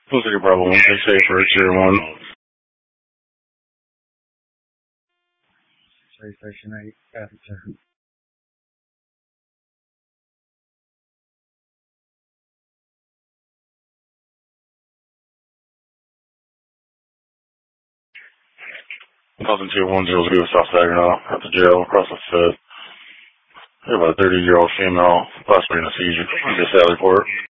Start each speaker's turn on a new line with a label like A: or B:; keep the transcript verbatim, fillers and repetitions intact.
A: Looks like a Bravo one. They say for tier one.
B: Space Station eight, traffic two.
A: Thousand tier one zero zero South Saginaw at the jail across the fifth. About a thirty year old female, possibly in a seizure. Just Sally Port.